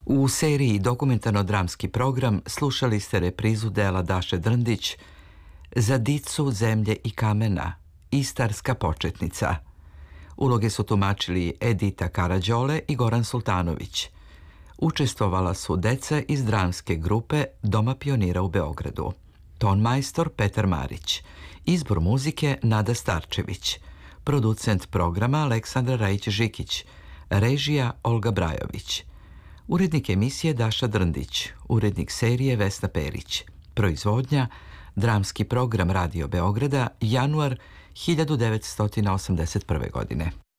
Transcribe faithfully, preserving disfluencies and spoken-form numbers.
U seriji dokumentarno-dramski program slušali ste reprizu dela Daše Drndić Za dicu zemlje i kamena, Istarska početnica. Uloge su tumačili Edita Karađole i Goran Sultanović. Učestvovala su deca iz dramske grupe Doma pionira u Beogradu. Tonmajstor Petar Marić. Izbor muzike Nada Starčević. Producent programa Aleksandra Rajić-Žikić. Režija Olga Brajović. Urednik emisije Daša Drndić. Urednik serije Vesna Perić. Proizvodnja Dramski program Radio Beograda, januar hiljadu devetsto osamdeset prve. godine.